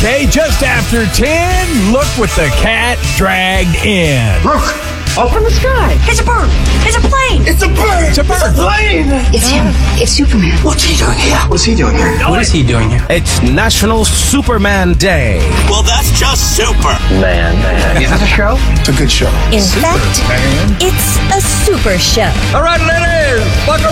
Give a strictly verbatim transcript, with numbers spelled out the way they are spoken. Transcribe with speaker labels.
Speaker 1: Okay, just after ten, look with the cat dragged in.
Speaker 2: Look, up in the sky.
Speaker 3: It's a bird. It's a plane.
Speaker 2: It's a bird.
Speaker 1: It's a bird.
Speaker 2: It's a plane.
Speaker 3: It's him. It's Superman.
Speaker 2: What's he doing here? What's he doing here?
Speaker 4: What is he doing here?
Speaker 5: It's National Superman Day.
Speaker 6: Well, that's just super.
Speaker 2: Man, man. Is it a show? It's a good show.
Speaker 7: In fact, it's a super show.
Speaker 5: All right, ladies, buckle